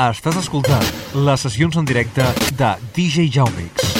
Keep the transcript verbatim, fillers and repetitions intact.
Estàs escoltant les sessions en directe de D J Jaumix.